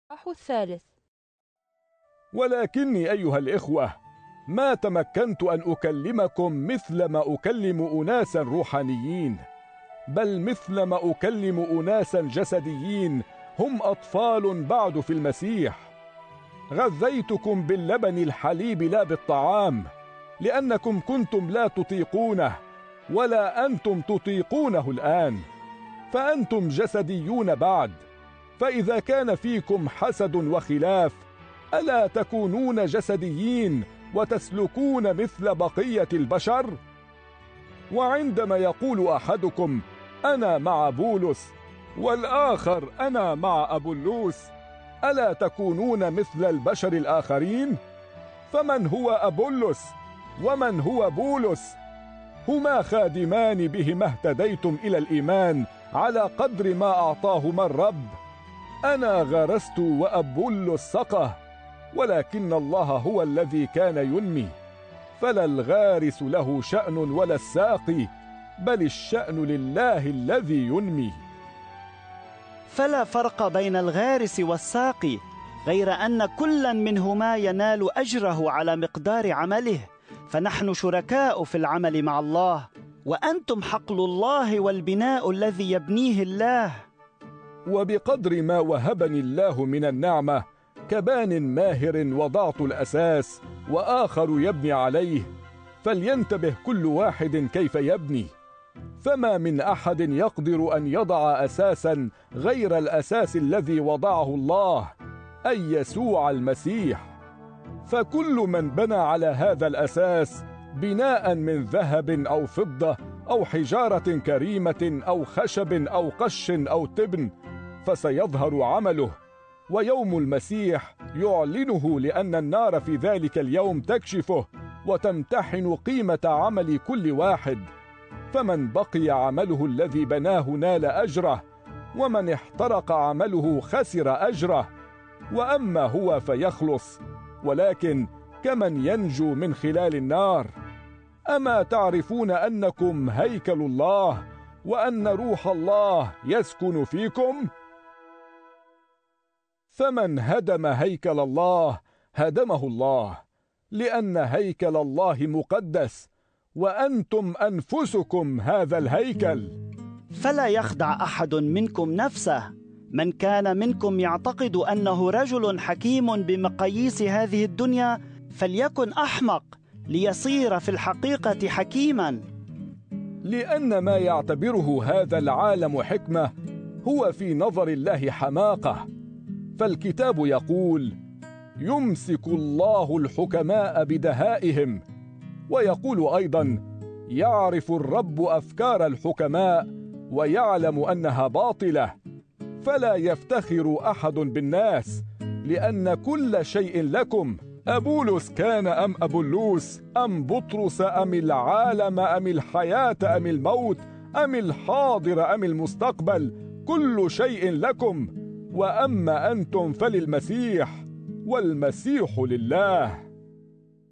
الإصحاح الثالث. ولكني أيها الإخوة ما تمكنت أن أكلمكم مثل ما أكلم أناسا روحانيين، بل مثل ما أكلم أناسا جسديين هم أطفال بعد في المسيح. غذيتكم باللبن الحليب لا بالطعام، لأنكم كنتم لا تطيقونه ولا أنتم تطيقونه الآن، فأنتم جسديون بعد. فإذا كان فيكم حسد وخلاف ألا تكونون جسديين وتسلكون مثل بقية البشر؟ وعندما يقول أحدكم أنا مع بولس والآخر أنا مع أبولوس، ألا تكونون مثل البشر الآخرين؟ فمن هو أبولس ومن هو بولس؟ هما خادمان بهما اهتديتم إلى الإيمان على قدر ما أعطاهما الرب. أنا غرست وأبولس سقى، ولكن الله هو الذي كان ينمي. فلا الغارس له شأن ولا الساقي، بل الشأن لله الذي ينمي. فلا فرق بين الغارس والساقي، غير أن كلا منهما ينال أجره على مقدار عمله، فنحن شركاء في العمل مع الله، وأنتم حقل الله والبناء الذي يبنيه الله. وبقدر ما وهبني الله من النعمة كبان ماهر وضعت الأساس وآخر يبني عليه، فلينتبه كل واحد كيف يبني. فما من أحد يقدر أن يضع أساسا غير الأساس الذي وضعه الله، أي يسوع المسيح. فكل من بنى على هذا الأساس بناء من ذهب أو فضة أو حجارة كريمة أو خشب أو قش أو تبن فسيظهر عمله، ويوم المسيح يعلنه، لأن النار في ذلك اليوم تكشفه وتمتحن قيمة عمل كل واحد. فمن بقي عمله الذي بناه نال أجره، ومن احترق عمله خسر أجره. وأما هو فيخلص، ولكن كمن ينجو من خلال النار. أما تعرفون أنكم هيكل الله، وأن روح الله يسكن فيكم؟ فمن هدم هيكل الله هدمه الله، لأن هيكل الله مقدس، وأنتم أنفسكم هذا الهيكل. فلا يخدع أحد منكم نفسه. من كان منكم يعتقد أنه رجل حكيم بمقاييس هذه الدنيا فليكن أحمق، ليصير في الحقيقة حكيما. لأن ما يعتبره هذا العالم حكمة هو في نظر الله حماقة. فالكتاب يقول يمسك الله الحكماء بدهائهم، ويقول أيضا يعرف الرب أفكار الحكماء ويعلم أنها باطلة. فلا يفتخر أحد بالناس، لأن كل شيء لكم. أبولس كان أم أبولوس أم بطرس أم العالم أم الحياة أم الموت أم الحاضر أم المستقبل، كل شيء لكم. وأما أنتم فللمسيح، والمسيح لله.